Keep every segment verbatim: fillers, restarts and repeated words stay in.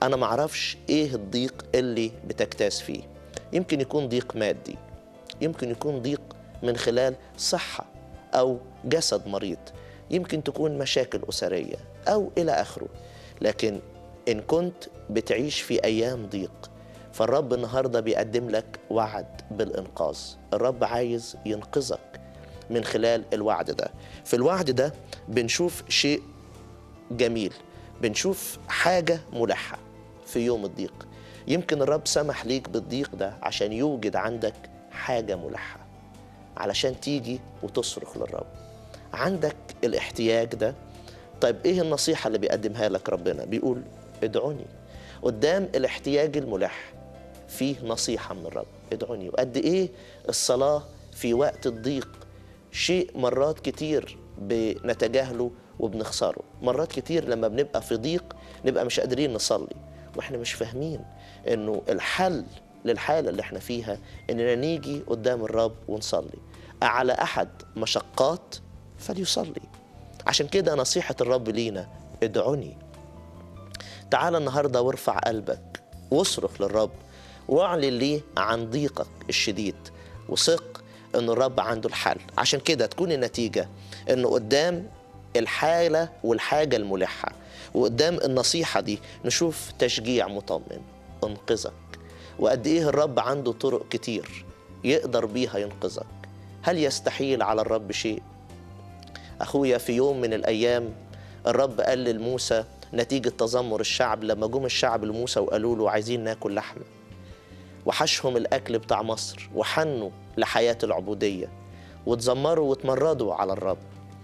أنا معرفش إيه الضيق اللي بتجتاز فيه. يمكن يكون ضيق مادي، يمكن يكون ضيق من خلال صحة أو جسد مريض، يمكن تكون مشاكل أسرية أو إلى آخره. لكن إن كنت بتعيش في أيام ضيق، فالرب النهاردة بيقدم لك وعد بالإنقاذ. الرب عايز ينقذك من خلال الوعد ده. في الوعد ده بنشوف شيء جميل، بنشوف حاجة ملحة في يوم الضيق. يمكن الرب سمح ليك بالضيق ده عشان يوجد عندك حاجة ملحة، علشان تيجي وتصرخ للرب. عندك الاحتياج ده. طيب ايه النصيحة اللي بيقدمها لك ربنا؟ بيقول ادعوني. قدام الاحتياج الملح فيه نصيحة من الرب، ادعوني. وقد ايه الصلاة في وقت الضيق شيء مرات كتير بنتجاهله وبنخسره. مرات كتير لما بنبقى في ضيق نبقى مش قادرين نصلي، واحنا مش فاهمين انه الحل للحالة اللي احنا فيها اننا نيجي قدام الرب ونصلي. على احد مشقات فليصلي. عشان كده نصيحة الرب لينا ادعوني. تعال النهاردة وارفع قلبك واصرخ للرب واعلن ليه عن ضيقك الشديد، وثق ان الرب عنده الحل. عشان كده تكون النتيجة انه قدام الحالة والحاجة الملحة وقدام النصيحة دي نشوف تشجيع مطمن، انقذك. وقد ايه الرب عنده طرق كتير يقدر بيها ينقذك. هل يستحيل على الرب شيء؟ أخويا في يوم من الأيام الرب قال لموسى نتيجة تذمر الشعب، لما جم الشعب لموسى وقالوا له عايزين ناكل لحمة، وحشهم الأكل بتاع مصر وحنوا لحياة العبودية وتذمروا وتمردوا على الرب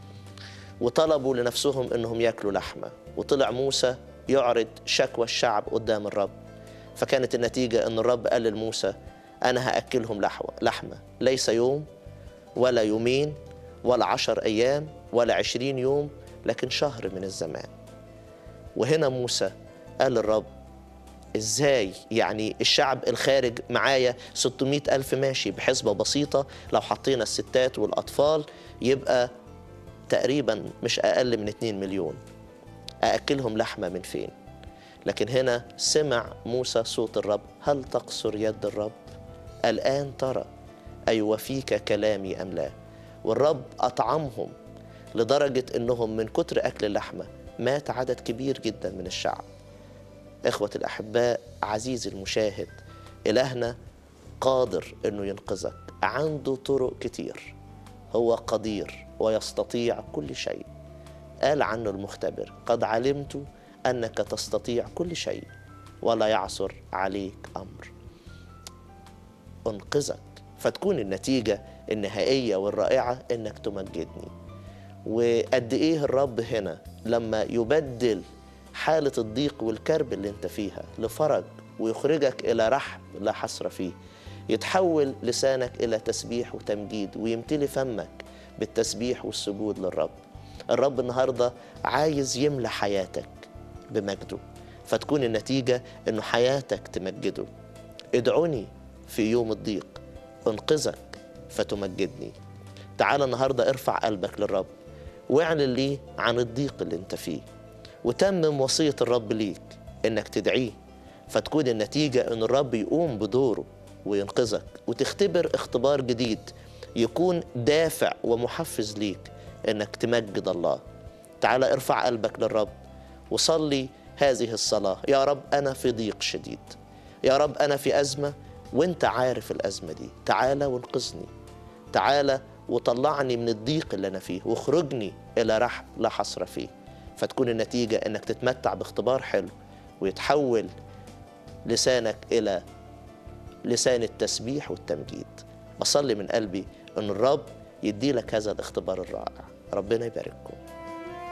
وطلبوا لنفسهم إنهم ياكلوا لحمة. وطلع موسى يعرض شكوى الشعب قدام الرب، فكانت النتيجة إن الرب قال لموسى أنا هأكلهم لحمة، ليس يوم ولا يومين ولا عشر أيام ولا عشرين يوم، لكن شهر من الزمان. وهنا موسى قال للرب إزاي يعني الشعب الخارج معايا ستمائة ألف ماشي، بحسبة بسيطة لو حطينا الستات والأطفال يبقى تقريبا مش أقل من اتنين مليون، أأكلهم لحمة من فين؟ لكن هنا سمع موسى صوت الرب، هل تقصر يد الرب؟ الآن ترى أيوفيك كلامي أم لا؟ والرب أطعمهم لدرجة أنهم من كتر أكل اللحمة مات عدد كبير جدا من الشعب. إخوة الأحباء، عزيزي المشاهد، إلهنا قادر أنه ينقذك، عنده طرق كتير، هو قدير ويستطيع كل شيء. قال عنه المختبر قد علمت أنك تستطيع كل شيء ولا يعثر عليك أمر. أنقذك، فتكون النتيجة النهائية والرائعة إنك تمجدني. وقد إيه الرب هنا لما يبدل حالة الضيق والكرب اللي انت فيها لفرج ويخرجك إلى رحب لا حصر فيه، يتحول لسانك إلى تسبيح وتمجيد ويمتلي فمك بالتسبيح والسجود للرب. الرب النهاردة عايز يملى حياتك بمجده، فتكون النتيجة إنه حياتك تمجده. ادعوني في يوم الضيق انقذك فتمجدني. تعال النهاردة ارفع قلبك للرب واعلن ليه عن الضيق اللي انت فيه، وتمم وصية الرب ليك انك تدعيه، فتكون النتيجة ان الرب يقوم بدوره وينقذك، وتختبر اختبار جديد يكون دافع ومحفز ليك انك تمجد الله. تعال ارفع قلبك للرب وصلي هذه الصلاة. يا رب أنا في ضيق شديد، يا رب أنا في أزمة وانت عارف الأزمة دي، تعال وانقذني، تعال وطلعني من الضيق اللي أنا فيه واخرجني إلى رحب لا حصر فيه. فتكون النتيجة أنك تتمتع باختبار حلو ويتحول لسانك إلى لسان التسبيح والتمجيد. بصلي من قلبي أن الرب يدي لك هذا الاختبار الرائع. ربنا يبارككم.